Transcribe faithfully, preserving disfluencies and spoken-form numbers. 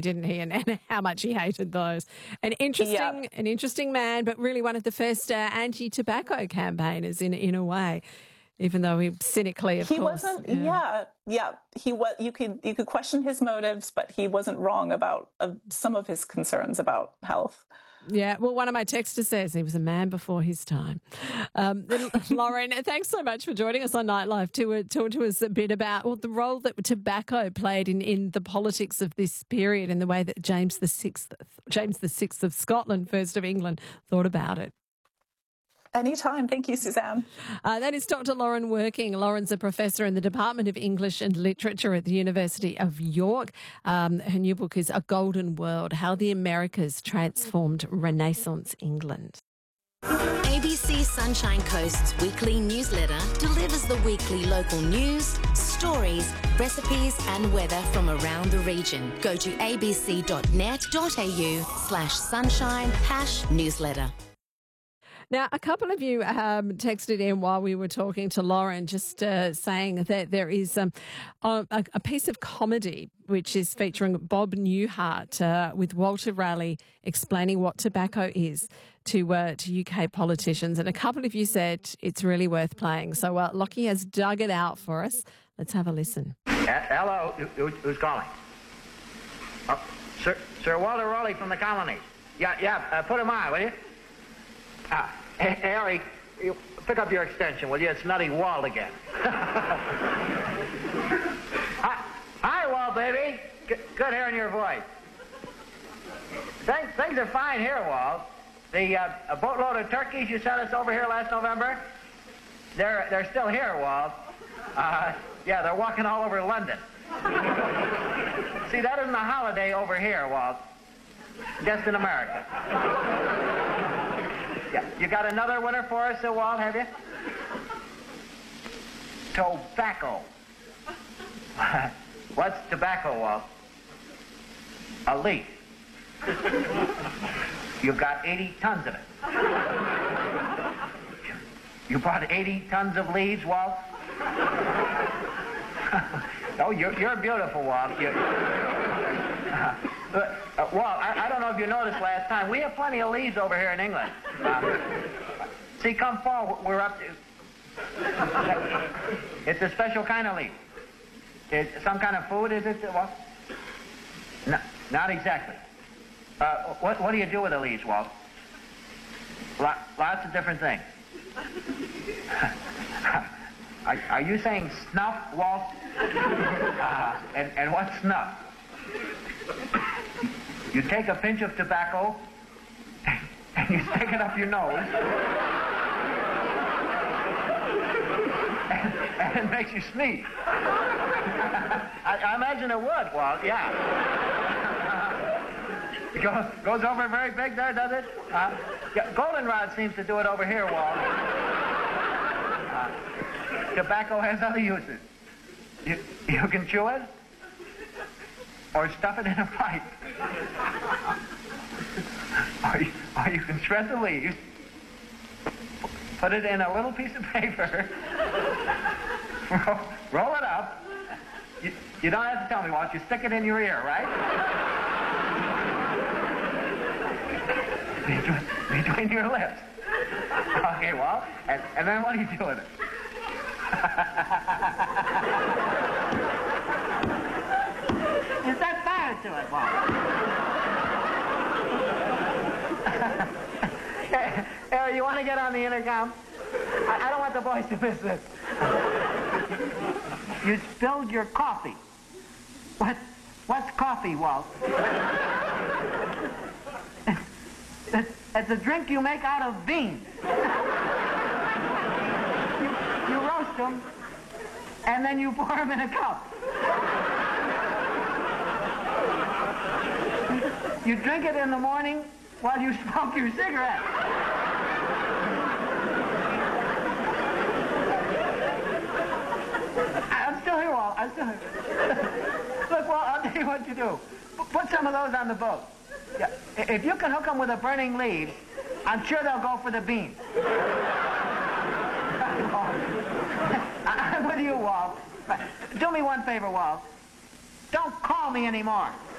didn't he? And, and how much he hated those. An interesting, Yeah. an interesting man, but really one of the first uh, anti-tobacco campaigners in in a way. Even though he cynically, of He course. wasn't. Yeah, yeah. He was. You could you could question his motives, but he wasn't wrong about uh, some of his concerns about health. Yeah, well, one of my texters says he was a man before his time. Um, Lauren, thanks so much for joining us on Nightlife to uh, talk to us a bit about well, the role that tobacco played in, in the politics of this period and the way that James the Sixth, James the Sixth of Scotland, first of England, thought about it. Anytime. Thank you, Suzanne. Uh, that is Doctor Lauren Working. Lauren's a professor in the Department of English and Literature at the University of York. Um, her new book is A Golden World, How the Americas Transformed Renaissance England. A B C Sunshine Coast's weekly newsletter delivers the weekly local news, stories, recipes and weather from around the region. Go to abc.net.au slash sunshine hash newsletter. Now, a couple of you um, texted in while we were talking to Lauren, just uh, saying that there is um, a, a piece of comedy which is featuring Bob Newhart uh, with Walter Raleigh explaining what tobacco is to uh, to U K politicians. And a couple of you said it's really worth playing. So uh, Lockie has dug it out for us. Let's have a listen. Uh, hello, Who, who's calling? Oh, Sir, Sir Walter Raleigh from the colonies. Yeah, yeah, uh, put him on, will you? Ah, Harry, you pick up your extension, will you? It's Nutty Walt again. Hi, hi, Walt, baby. G good hearing your voice. Things, things are fine here, Walt. The uh, a boatload of turkeys you sent us over here last November, they're, they're still here, Walt. Uh, yeah, they're walking all over London. See, that isn't a holiday over here, Walt. Just in America. Yeah. You got another winner for us, uh, Walt, have you? Tobacco. What's tobacco, Walt? A leaf. You've got eighty tons of it. You bought eighty tons of leaves, Walt? Oh, you're, you're beautiful, Walt. You're, uh, uh, Walt, I, I don't know if you noticed last time, we have plenty of leaves over here in England. Uh, see, come fall, we're up to... It's a special kind of leaf. It's some kind of food, is it, Walt? No, not exactly. Uh, what, what do you do with the leaves, Walt? Lot, lots of different things. Are, are you saying snuff, Walt? Uh, and, and what's snuff? You take a pinch of tobacco and you stick it up your nose and, and it makes you sneeze. I, I imagine it would, Walt, yeah. It goes, goes over very big there, does it? Uh, yeah, goldenrod seems to do it over here, Walt. Uh, tobacco has other uses. You, you can chew it or stuff it in a pipe. Or you, or you can shred the leaves, put it in a little piece of paper, roll, roll it up. You, you don't have to tell me, Walt. You stick it in your ear, right? Between, between your lips. Okay, Walt. And, and then what do you do with it? You set fire to it, Walt. Hey, Harry, you want to get on the intercom? I, I don't want the boys to miss this. You spilled your coffee. What? What's coffee, Walt? It's, it's a drink you make out of beans. You, you roast them, and then you pour them in a cup. You drink it in the morning while you smoke your cigarette. I'm still here, Walt. I'm still here. Look, Walt, I'll tell you what you do. P put some of those on the boat. Yeah. If you can hook them with the burning leaves, I'm sure they'll go for the beans. I'm with you, Walt. Do me one favor, Walt. Don't call me anymore.